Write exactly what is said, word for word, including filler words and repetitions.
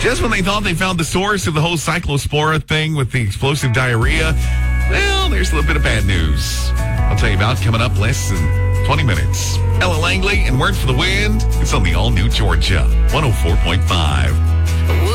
Just when they thought they found the source of the whole cyclospora thing with the explosive diarrhea, well, there's a little bit of bad news. I'll tell you about coming up less than twenty minutes. Ella Langley and Word for the Wind. It's on the all-new Georgia one oh four point five.